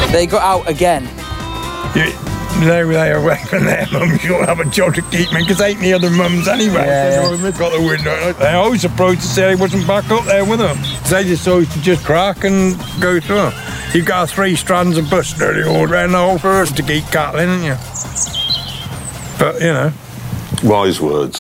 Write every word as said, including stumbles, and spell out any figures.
They got out again. You, they were there away from their mums. You'll have a job to keep me, because they ain't the other mums anyway. Yeah, so yeah. Got the window. They always surprised to say they wasn't back up there with them. They just always to just crack and go through. You've got three strands of bus nearly all round the whole forest to keep cattle in, haven't you? But, you know. Wise words.